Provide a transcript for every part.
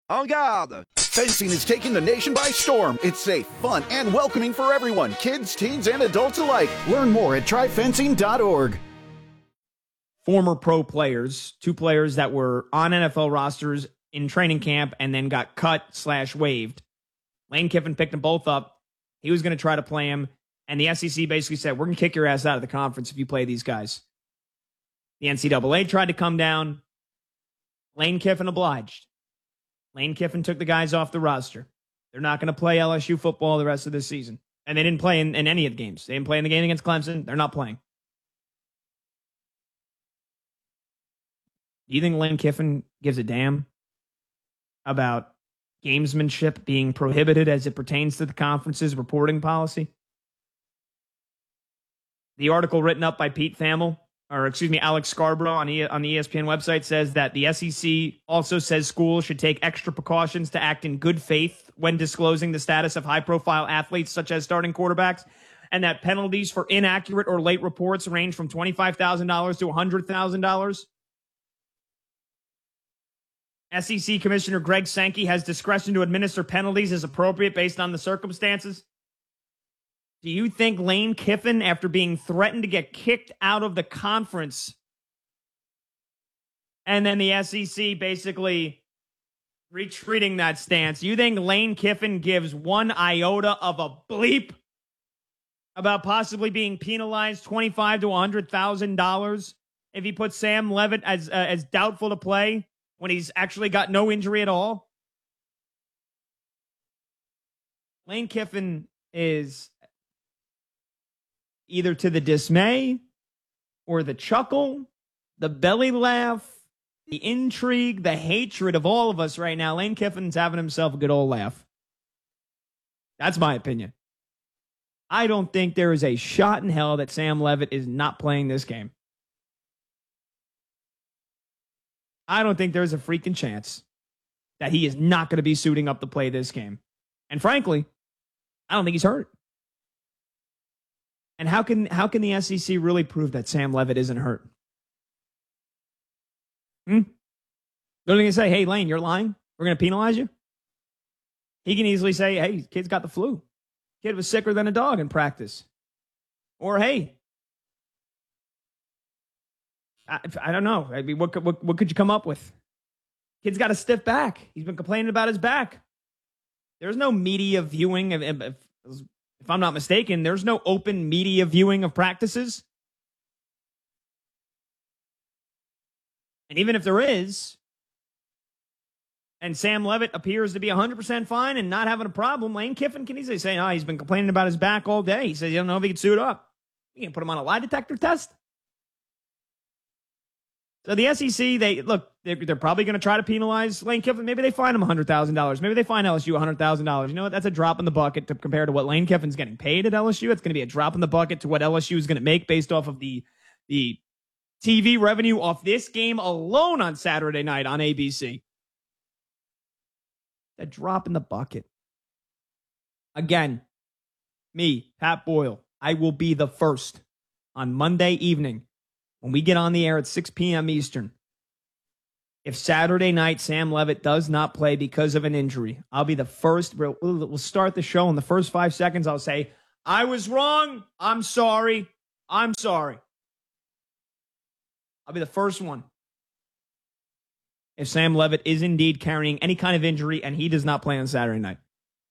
En garde! Fencing is taking the nation by storm. It's safe, fun, and welcoming for everyone, kids, teens, and adults alike. Learn more at tryfencing.org. Former pro players, 2 players that were on NFL rosters in training camp and then got cut/waived. Lane Kiffin picked them both up. He was going to try to play him, and the SEC basically said, we're going to kick your ass out of the conference if you play these guys. The NCAA tried to come down. Lane Kiffin obliged. Lane Kiffin took the guys off the roster. They're not going to play LSU football the rest of this season. And they didn't play in any of the games. They didn't play in the game against Clemson. They're not playing. Do you think Lane Kiffin gives a damn about gamesmanship being prohibited as it pertains to the conference's reporting policy? The article written up by Alex Scarborough on the ESPN website says that the SEC also says schools should take extra precautions to act in good faith when disclosing the status of high-profile athletes such as starting quarterbacks, and that penalties for inaccurate or late reports range from $25,000 to $100,000. SEC Commissioner Greg Sankey has discretion to administer penalties as appropriate based on the circumstances. Do you think Lane Kiffin, after being threatened to get kicked out of the conference, and then the SEC basically retreating that stance, you think Lane Kiffin gives one iota of a bleep about possibly being penalized $25,000 to $100,000 if he puts Sam Levitt as doubtful to play when he's actually got no injury at all? Lane Kiffin is either to the dismay or the chuckle, the belly laugh, the intrigue, the hatred of all of us right now. Lane Kiffin's having himself a good old laugh. That's my opinion. I don't think there is a shot in hell that Sam Levitt is not playing this game. I don't think there's a freaking chance that he is not going to be suiting up to play this game. And frankly, I don't think he's hurt. And how can the SEC really prove that Sam Levitt isn't hurt? They're going to say, hey, Lane, you're lying. We're going to penalize you. He can easily say, hey, kid's got the flu. Kid was sicker than a dog in practice. Or, hey, I don't know. I mean, what could you come up with? Kid's got a stiff back. He's been complaining about his back. There's no media viewing. If I'm not mistaken, there's no open media viewing of practices. And even if there is, and Sam Levitt appears to be 100% fine and not having a problem, Lane Kiffin can easily say, he's been complaining about his back all day. He says, you don't know if he can suit up. You can put him on a lie detector test. So the SEC, they're probably going to try to penalize Lane Kiffin. Maybe they fine him $100,000. Maybe they fine LSU $100,000. You know what? That's a drop in the bucket to compare to what Lane Kiffin's getting paid at LSU. It's going to be a drop in the bucket to what LSU is going to make based off of the TV revenue off this game alone on Saturday night on ABC. A drop in the bucket. Again, me, Pat Boyle, I will be the first on Monday evening when we get on the air at 6 p.m. Eastern. If Saturday night Sam Levitt does not play because of an injury, I'll be the first. We'll start the show in the first 5 seconds. I'll say, I was wrong. I'm sorry. I'm sorry. I'll be the first one. If Sam Levitt is indeed carrying any kind of injury and he does not play on Saturday night.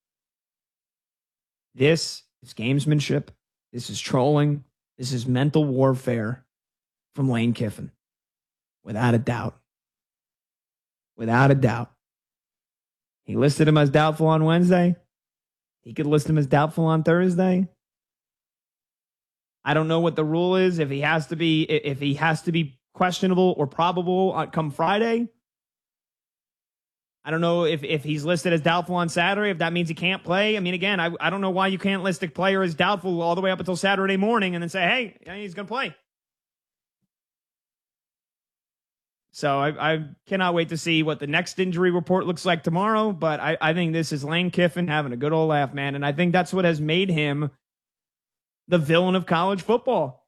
This is gamesmanship. This is trolling. This is mental warfare from Lane Kiffin. Without a doubt. Without a doubt. He listed him as doubtful on Wednesday. He could list him as doubtful on Thursday. I don't know what the rule is. If he has to be questionable or probable come Friday. I don't know if he's listed as doubtful on Saturday, if that means he can't play. I mean, again, I don't know why you can't list a player as doubtful all the way up until Saturday morning and then say, hey, he's going to play. So I cannot wait to see what the next injury report looks like tomorrow. But I think this is Lane Kiffin having a good old laugh, man. And I think that's what has made him the villain of college football.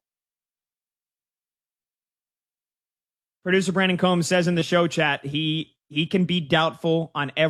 Producer Brandon Combs says in the show chat, he can be doubtful on every